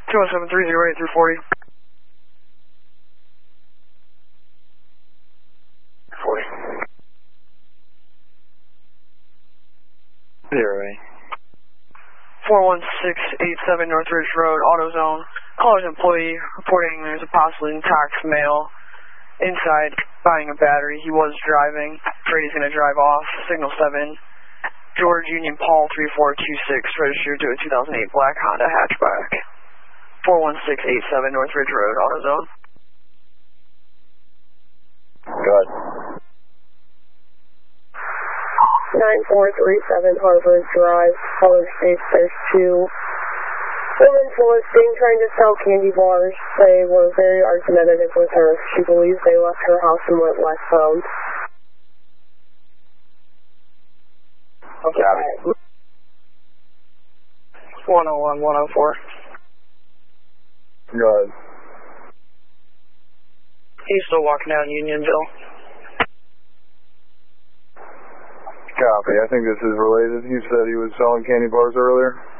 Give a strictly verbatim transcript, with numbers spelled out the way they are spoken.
two one seven three zero eight three forty. forty. Zero eight. four one six eight seven Northridge Road, AutoZone. Caller's employee reporting there's a possibly intact male inside buying a battery. He was driving. Afraid he's going to drive off. Signal seven. George Union Paul three four two six, registered to a two thousand eight black Honda hatchback. four one six eight seven Northridge Road, AutoZone. Go ahead. nine four three seven Harvard Drive, caller states there's two women soliciting trying to sell candy bars. They were very argumentative with her. She believes they left her house and went westbound. Okay. one oh one, one oh four. Go ahead. He's still walking down Unionville. Copy. I think this is related. You said he was selling candy bars earlier?